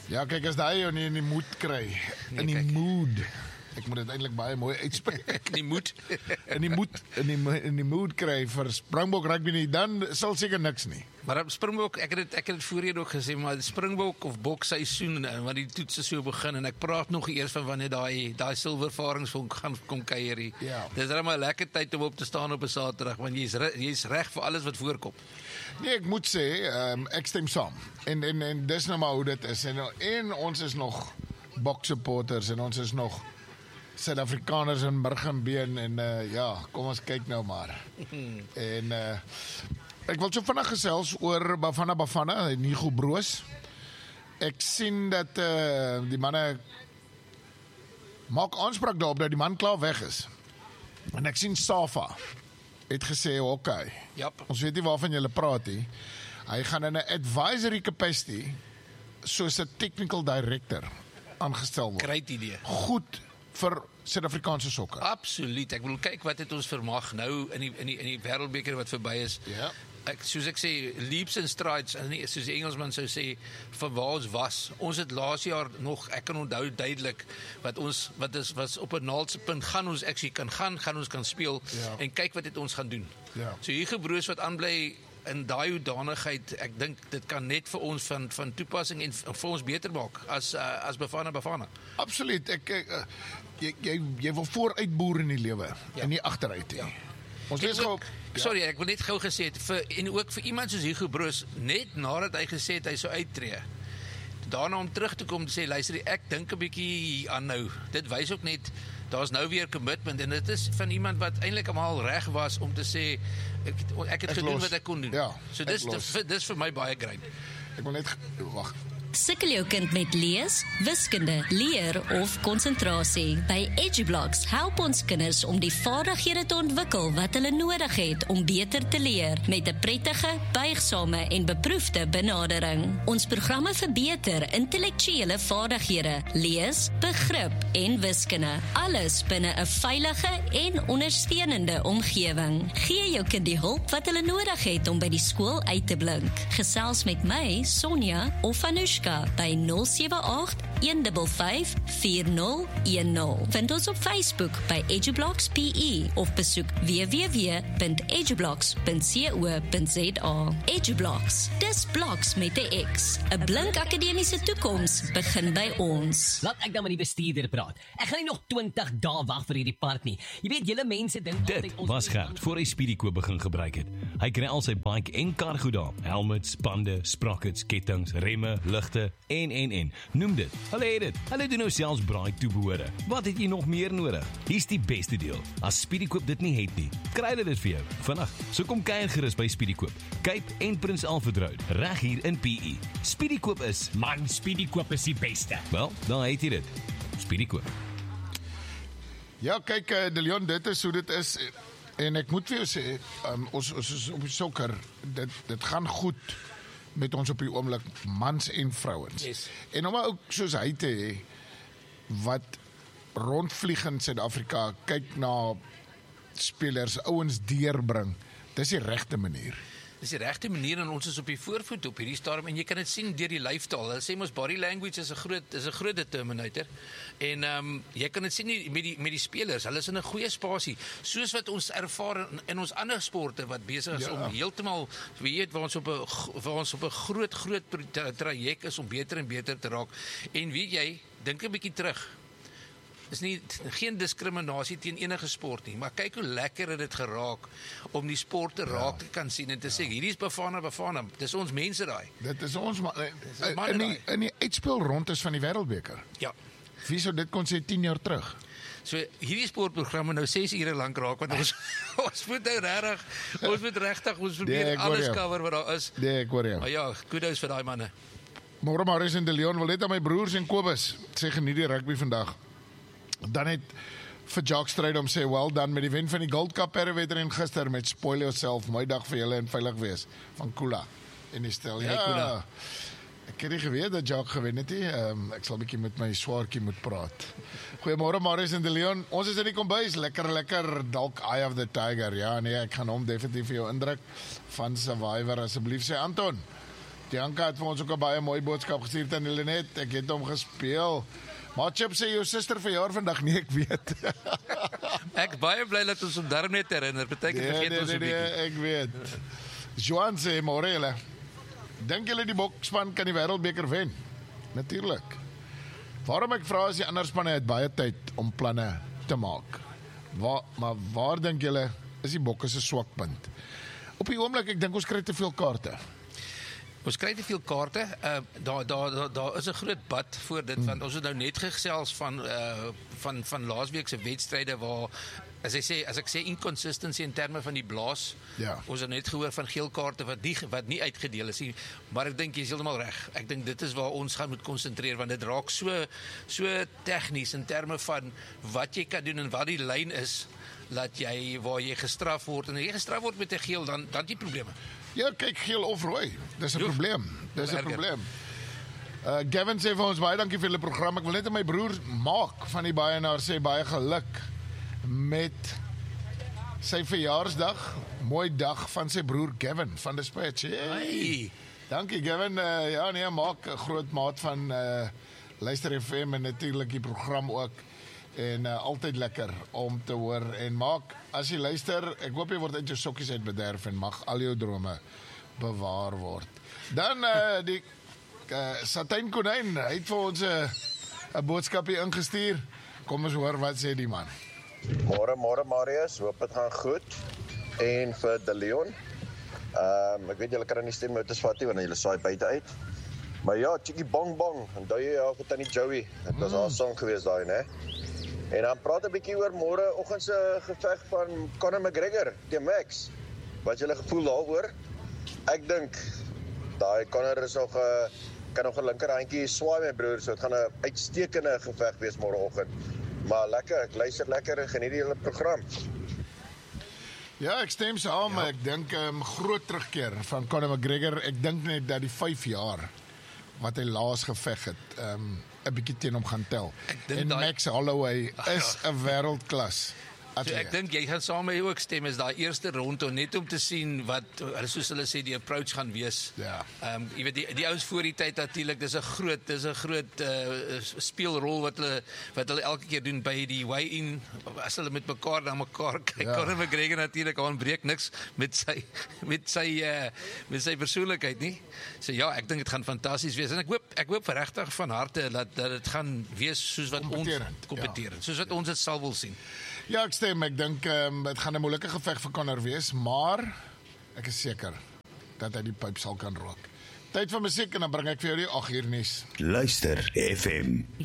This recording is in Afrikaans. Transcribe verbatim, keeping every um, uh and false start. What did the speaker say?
Ja, kyk, as daai jou nie in die moed kry, Nee, in die kyk. mood, ek moet dit eintlik baie mooi uitspreek, Die moed. in die moed, in die, mo- in die mood kry vir Springbok rugby nie, dan sal seker niks nie. Maar op Springbok, ek het dit ek het dit voorheen ook gesê, maar Springbok of bokseisoen eh, want die toetse so begin en ek praat nog eers van wanneer daai daai silvervaringsvonk gaan kom kuier hier. Ja. Dis regtig 'n lekker tyd om op te staan op 'n Saterdag want jy's re- jy's reg vir alles wat voorkom. Nee, ek moet sê, um, ek stem saam. En, en, en dis nou maar hoe dit is. En, en ons is nog boksupporters en ons is nog Suid-Afrikaners in murg en been en uh, ja, kom ons kyk nou maar. En uh, ek wil so vinnig gesels oor Bafana Bafana en Hugo Broos. Ek sien dat uh, die manne maak aanspraak daarop dat die man klaar weg is. En ek sien Safa het gesê, oké, okay, Jap. ons weet nie waarvan julle praat nie. Hy gaan in 'n advisory capacity soos 'n technical director aangestel word. Great idee. Goed vir Suid-Afrikaanse sokker. Absoluut. Ek wil kyk wat het ons vermag nou in die in die in die wêreldbeker wat verby is. Ja. Ek soos ek sê leaps and strides en nie soos die Engelsman sou sê van waar ons was. Ons het laas jaar nog ek kan onthou duidelik wat ons wat is was op 'n naaldpunt gaan ons actually kan gaan gaan ons kan speel Ja. en kyk wat het ons gaan doen. Ja. So hier gebroos wat aanbly in daai hoedanigheid, ek dink dit kan net vir ons van van toepassing en vir ons beter maak as uh, as Bafana Bafana. Absoluut. Ek, ek uh, jy, jy jy wil vooruitboer in die lewe Ja. en nie agteruit nie. Ja. Ons Ek lees wil- gou. Ja. Sorry, ek wil net gou gesê het vir en ook vir iemand soos Hugo Broos net nadat hy gesê het hy sou uittreë. Daarna om terug te kom en sê luister, ek dink 'n bietjie aan nou. Dit wys ook net daar's nou weer commitment en dit is van iemand wat eintlik almal reg was om te sê ek ek het Ek gedoen los. wat ek kon doen. Ja, so ek dis los. dis dis vir my baie great. Ek wil net wag. Sukkel jou kind met lees, wiskunde, leer of konsentrasie? By EduBlocks help ons kinders om die vaardighede te ontwikkel wat hulle nodig het om beter te leer met 'n prettige, buigsame en beproefde benadering. Ons programme verbeter intellektuele vaardighede, lees, begrip en wiskunde, alles binne 'n veilige en ondersteunende omgewing. Gee jou kind die hulp wat hulle nodig het om by die skool uit te blink. Gesels met my, Sonja of Anushka by nul sewe agt, een vyf vyf, vier nul een nul. Vind ons op Facebook by EduBlocks P E of besoek w w w punt edublocks punt co punt z a. EduBlocks, dis bloks met 'n X. 'n Blink akademiese toekoms begin by ons. Laat ek dan met die bestuurder praat. Ek gaan nie nog twintig dae wag vir hierdie park nie. Jy weet, julle mense dink Dit was Gert voor hy Speedykoop begin gebruik het. Hy kry al sy bike en kar goed daar. Helmets, bande, sprockets, kettinge, remme, ligte en en en. Noem dit. Hulle het dit. Hulle doen nou selfs braai toebehore. Wat het jy nog meer nodig? Hier's die beste deel. As Speedykoop dit nie het nie, kry hulle dit vir jou vinnig. So kom kuier gerus by Speedykoop. Cape en Prins Alfred Road, reg hier in P E. Speedykoop is, Man, Speedykoop is die beste. wel, dan het jy dit. Speedykoop. Ja, kyk, uh, De Leon, dit is hoe dit is. En ek moet vir jou sê, um, ons, ons is op die sokker, dit, dit gaan goed met ons op die oomblik, mans en vrouens. Yes. En om ook soos hy te hê, wat rondvlieg in Suid-Afrika, kyk na spelers, ouens deurbring, dis die regte manier. Dis die regte manier en ons is op die voorvoet op hierdie stadium en jy kan dit sien deur die lyfstaal. Hulle sê mos body language is 'n groot is 'n groot determinator. En ehm um, jy kan dit sien met die met die spelers. Hulle is in 'n goeie spasie, soos wat ons ervaar in, in ons ander sporte wat besig is Ja. om heeltemal weet waar ons op 'n waar ons op 'n groot groot tra- traject is om beter en beter te raak. En weet jy, dink 'n bietjie terug. Is nie geen diskriminasie teen enige sport nie, maar kyk hoe lekker het dit geraak om die sport te raak te kan sien en te sê hierdie is Bafana Bafana, dis ons mense daai. Dit is ons ma- ons manne in die, daai. in die uitspelrondes van die wêreldbeker. Ja. Wie sou dit kon sê tien jaar terug? So hierdie sportprogramme nou ses ure lank raak want ons ons moet nou regtig ons moet regtig ons Nee, probeer ek hoor alles jou. cover wat daar is. Nee, ek hoor jou. Maar ja, kudos vir daai manne. Môre Marius en De Leon wil net aan my broers en Kobus sê geniet die rugby vandag. Dan het vir Jacques Strydom sê well done met die wen van die Gold Cup perwedren gister met spoil yourself. Mooi dag vir julle en veilig wees van Kula. En die stel ja. Hey, Kula. Ek het nie geweet dat Jacques gewen het nie. Um, ek sal 'n bietjie met my swaartjie moet praat. Goeiemôre Marius en De Leon. Ons is in die kombuis. Lekker lekker dalk Eye of the Tiger. Ja nee, ek gaan hom definitief vir jou indruk van Survivor asseblief sê Anton. Bianca het vir ons ook 'n baie mooi boodskap gestuur aan Helenet. Ek het hom gespeel. Maar Chip sê jou suster verjaar vandag, nee, ek weet. Ek baie bly dat ons hom daarom net herinner. Partykeer nee, vergeet nee, ons 'n nee, bietjie. nee, ek weet. Joan sê, môre julle. Dink julle die bokspan kan die wêreldbeker wen? Natuurlik. Waarom ek vra is die ander spanne het baie tyd om planne te maak. Waar, maar waar dink julle is die bokke se swakpunt? Op die oomblik, ek dink ons kry te veel kaarte. Ons kry te veel kaarte. Uh, daar daar daar daar is 'n groot bad voor dit want ons het nou net gesels van uh, van van laasweek se wedstryde waar as ek sê as ek sê inconsistency in terme van die blaas. Ja. Ons het net gehoor van geel kaarte wat nie wat nie uitgedeel is nie, maar ek dink jy is heeltemal reg. Ek dink dit is waar ons gaan moet konsentreer want dit raak so so tegnies in terme van wat jy kan doen en wat die lyn is dat jy waar jy gestraf word en as jy gestraf word met 'n geel dan dan die probleme. Ja, kyk, geel of rooi. Dis 'n Joef. probleem. Dis 'n Erger. probleem. Uh, Gavin sê vir ons baie dankie vir julle program. Ek wil net aan my broer Maak van die Baienaar sê baie geluk met sy verjaarsdag. Mooi dag van sy broer Gavin van Dispatch. Hey. Hey. Dankie Gavin. Uh, ja nee, Maak 'n groot maat van uh, Luister F M en natuurlik die program ook. En uh, altyd lekker om te hoor en Maak, as jy luister, ek hoop jy word uit jou sokkies uit bederf en mag al jou drome bewaar word. Dan uh, die uh, Satijn Konyn, hy het vir ons 'n uh, 'n boodskapie ingestuur. Kom ons hoor wat sê die man. Môre, môre Marius, hoop dit gaan goed. En vir De Leon. Ehm um, ek weet julle kan nie stemnotas vat nie want julle saai buite uit. Maar ja, Chickie Bong Bong, onthou jy ja, vir tannie Joey. Dit was haar song geweest daai, né? En dan praat 'n bietjie oor môreoggend se geveg van Conor McGregor teen Max. Wat julle gevoel daaroor? Ek dink daai Conor is nog 'n uh, kan nog 'n linkerhandjie swaai my broer, so dit gaan 'n uitstekende geveg wees môreoggend. Maar lekker, ek luister lekker en geniet die hele program. Ja, ek stem saam, ja. Ek dink 'n um, groot terugkeer van Conor McGregor. Ek dink net dat die vyf jaar wat hy laas geveg het, um, 'n bietjie teen hom gaan tel. En die... Max Holloway is 'n wêreldklas. So ek dink jy gaan saam met my ook stem is daai eerste rondte net om te sien wat soos hulle sê die approach gaan wees. Ja. Ehm um, jy weet die die ouens voor die tyd natuurlik dis 'n groot dis 'n groot uh, speelrol wat hulle wat hulle elke keer doen by die weigh-in as hulle met mekaar na mekaar kyk. Ja. Conor McGregor natuurlik aan breek niks met sy met sy uh, met sy persoonlikheid nie. So ja, ek dink dit gaan fantasties wees en ek hoop ek hoop regtig van harte dat dat dit gaan wees soos wat ons kompeterend, ja. Soos wat ons dit sal wil sien. Ja, ek stem, ek dink um, dit gaan 'n moeilike geveg vir Conor wees, maar ek is seker dat hy die pyp sal kan rook. Tyd vir musiek en dan bring ek vir jou die agt uur nuus. Luister F M.